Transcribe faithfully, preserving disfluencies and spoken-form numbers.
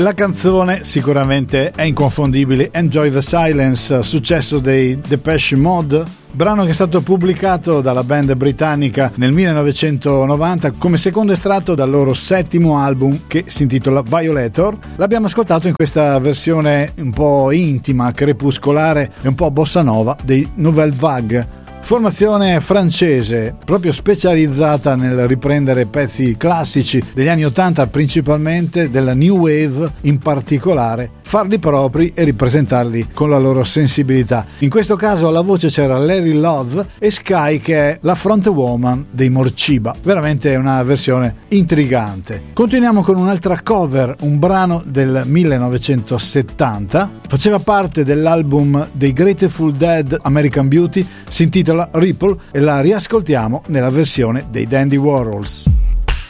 La canzone sicuramente è inconfondibile, Enjoy the Silence, successo dei Depeche Mode, brano che è stato pubblicato dalla band britannica nel millenovecentonovanta come secondo estratto dal loro settimo album che si intitola Violator. L'abbiamo ascoltato in questa versione un po' intima, crepuscolare e un po' bossa nova dei Nouvelle Vague. Formazione francese proprio specializzata nel riprendere pezzi classici degli anni ottanta, principalmente della New Wave in particolare, farli propri e ripresentarli con la loro sensibilità. In questo caso alla voce c'era Larry Love e Sky, che è la frontwoman dei Morciba. Veramente una versione intrigante. Continuiamo con un'altra cover, un brano del millenovecentosettanta, faceva parte dell'album dei Grateful Dead American Beauty, si intitola Ripple e la riascoltiamo nella versione dei Dandy Warhols.